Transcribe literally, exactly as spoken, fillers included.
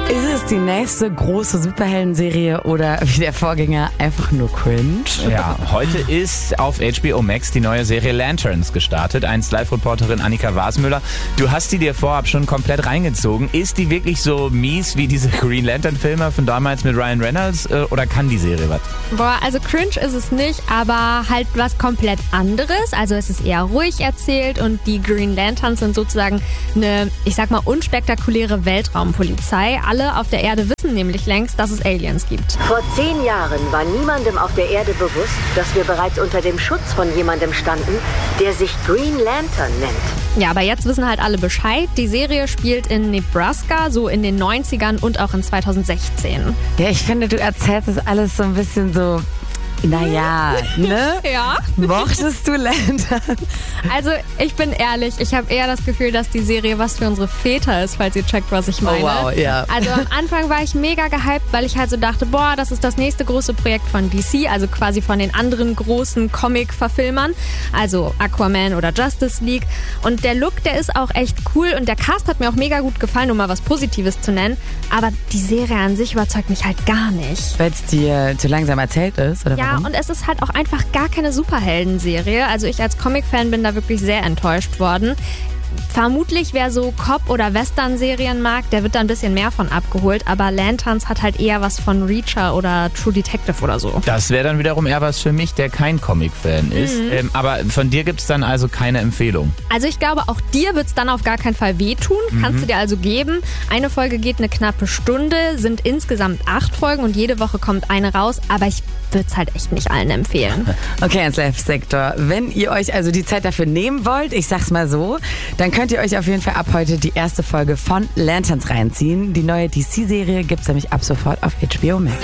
Ist es die nächste große Superhelden-Serie oder wie der Vorgänger einfach nur cringe? Ja, heute ist auf H B O Max die neue Serie Lanterns gestartet. eins Live-Reporterin Annika Wasmüller. Du hast die dir vorab schon komplett reingezogen. Ist die wirklich so mies wie diese Green Lantern-Filme von damals mit Ryan Reynolds äh, oder kann die Serie was? Boah, also cringe ist es nicht, aber halt was komplett anderes. Also es ist eher ruhig erzählt und die Green Lanterns sind sozusagen eine, ich sag mal, unspektakuläre Weltraumpolizei. Alle auf der Erde wissen nämlich längst, dass es Aliens gibt. Vor zehn Jahren war niemandem auf der Erde bewusst, dass wir bereits unter dem Schutz von jemandem standen, der sich Green Lantern nennt. Ja, aber jetzt wissen halt alle Bescheid. Die Serie spielt in Nebraska, so in den neunzigern und auch in zweitausendsechzehn. Ja, ich finde, du erzählst das alles so ein bisschen so, naja, ne? Ja. Mochtest du Lanterns? Also, ich bin ehrlich, ich habe eher das Gefühl, dass die Serie was für unsere Väter ist, falls ihr checkt, was ich meine. Oh wow, ja. Also am Anfang war ich mega gehypt, weil ich halt so dachte, boah, das ist das nächste große Projekt von D C, also quasi von den anderen großen Comic-Verfilmern, also Aquaman oder Justice League. Und der Look, der ist auch echt cool und der Cast hat mir auch mega gut gefallen, um mal was Positives zu nennen. Aber die Serie an sich überzeugt mich halt gar nicht. Weil es dir zu langsam erzählt ist, oder Ja, warum? und es ist halt auch einfach gar keine Superhelden-Serie. Also ich als Comic-Fan bin da wirklich sehr enttäuscht worden. Vermutlich, wer so Cop- oder Western-Serien mag, der wird da ein bisschen mehr von abgeholt. Aber Lanterns hat halt eher was von Reacher oder True Detective oder so. Das wäre dann wiederum eher was für mich, der kein Comic-Fan ist. Mhm. Ähm, aber von dir gibt es dann also keine Empfehlung. Also ich glaube, auch dir wird es dann auf gar keinen Fall wehtun. Mhm. Kannst du dir also geben. Eine Folge geht eine knappe Stunde, sind insgesamt acht Folgen und jede Woche kommt eine raus. Aber ich würde es halt echt nicht allen empfehlen. Okay, ans Live-Sektor. Wenn ihr euch also die Zeit dafür nehmen wollt, ich sag's mal so, dann könnt ihr euch auf jeden Fall ab heute die erste Folge von Lanterns reinziehen. Die neue D C-Serie gibt's nämlich ab sofort auf H B O Max.